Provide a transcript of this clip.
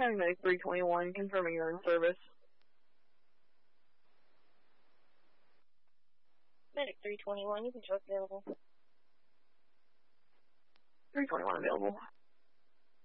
County Medic 321, confirming you're in service. Medic 321, you can talk available. 321 available.